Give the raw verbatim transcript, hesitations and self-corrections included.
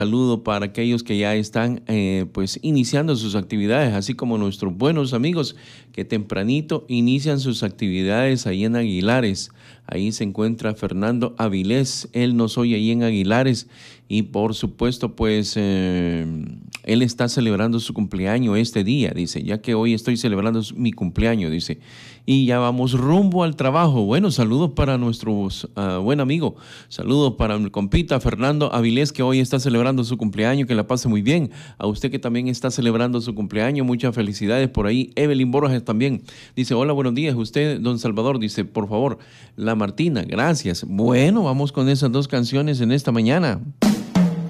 Saludo para aquellos que ya están eh, pues iniciando sus actividades, así como nuestros buenos amigos que tempranito inician sus actividades ahí en Aguilares. Ahí se encuentra Fernando Avilés, él nos oye ahí en Aguilares y por supuesto pues eh, él está celebrando su cumpleaños este día, dice, ya que hoy estoy celebrando mi cumpleaños, dice, y ya vamos rumbo al trabajo. Bueno, saludos para nuestro uh, buen amigo, saludos para mi compita Fernando Avilés que hoy está celebrando su cumpleaños, que la pase muy bien. A usted que también está celebrando su cumpleaños, muchas felicidades por ahí. Evelyn Borges también dice, hola, buenos días. Usted, don Salvador, dice, por favor, La Martina, gracias. Bueno, vamos con esas dos canciones en esta mañana.